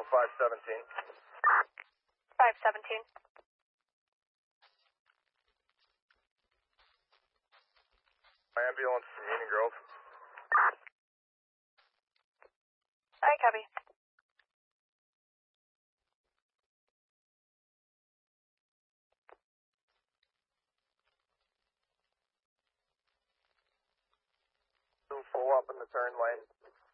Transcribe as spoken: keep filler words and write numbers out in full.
five seventeen. five seventeen. Ambulance from Union Grove. I copy. Full up in the turn lane.